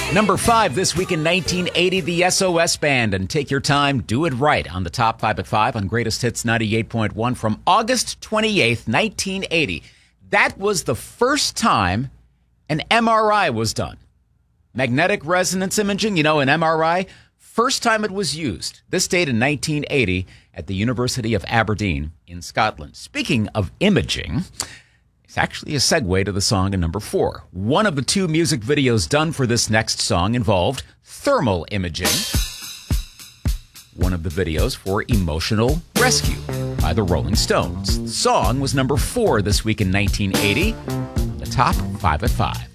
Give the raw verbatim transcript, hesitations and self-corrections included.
Number five this week in nineteen eighty, the S O S Band, and Take Your Time, Do It Right on the top five at five on Greatest Hits ninety-eight point one from August twenty-eighth, nineteen eighty. That was the first time an M R I was done. Magnetic resonance imaging, you know, an M R I, first time it was used. This date in nineteen eighty at the University of Aberdeen in Scotland. Speaking of imaging, it's actually a segue to the song in number four. One of the two music videos done for this next song involved thermal imaging. One of the videos for Emotional Rescue by the Rolling Stones. The song was number four this week in nineteen eighty. The top five at five.